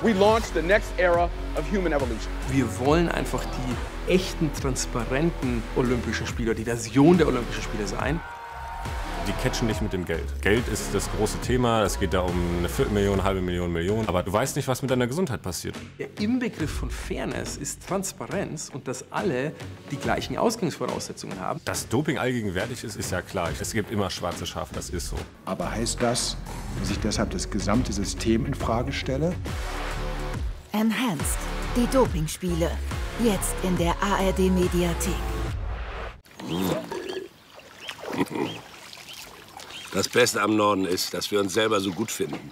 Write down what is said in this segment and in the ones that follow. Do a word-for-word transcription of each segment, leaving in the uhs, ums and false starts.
We launched the next era of human evolution. Wir wollen einfach die echten, transparenten Olympischen Spiele, die Version der Olympischen Spiele sein. Die catchen nicht mit dem Geld. Geld ist das große Thema, es geht da um eine Viertelmillion, eine halbe Million, Million. Aber du weißt nicht, was mit deiner Gesundheit passiert. Der Inbegriff von Fairness ist Transparenz und dass alle die gleichen Ausgangsvoraussetzungen haben. Dass Doping allgegenwärtig ist, ist ja klar. Es gibt immer schwarze Schafe, das ist so. Aber heißt das, dass ich deshalb das gesamte System in Frage stelle? Enhanced, die Dopingspiele. Jetzt in der A R D-Mediathek. Das Beste am Norden ist, dass wir uns selber so gut finden.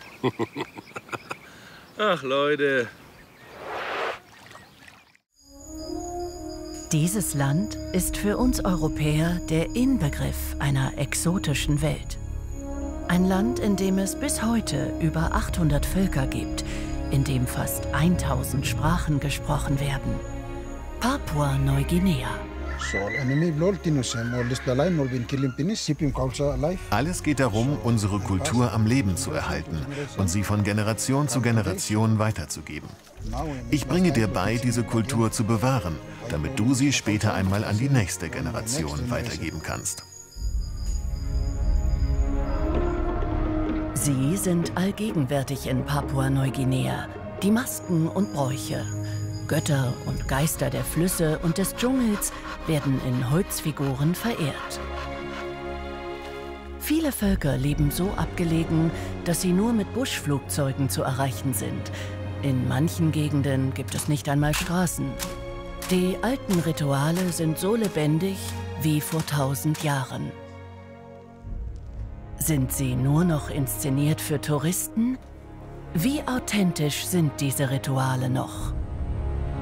Ach, Leute. Dieses Land ist für uns Europäer der Inbegriff einer exotischen Welt. Ein Land, in dem es bis heute über achthundert Völker gibt, in dem fast tausend Sprachen gesprochen werden. Papua-Neuguinea. Alles geht darum, unsere Kultur am Leben zu erhalten und sie von Generation zu Generation weiterzugeben. Ich bringe dir bei, diese Kultur zu bewahren, damit du sie später einmal an die nächste Generation weitergeben kannst. Sie sind allgegenwärtig in Papua-Neuguinea. Die Masken und Bräuche. Götter und Geister der Flüsse und des Dschungels werden in Holzfiguren verehrt. Viele Völker leben so abgelegen, dass sie nur mit Buschflugzeugen zu erreichen sind. In manchen Gegenden gibt es nicht einmal Straßen. Die alten Rituale sind so lebendig wie vor tausend Jahren. Sind sie nur noch inszeniert für Touristen? Wie authentisch sind diese Rituale noch?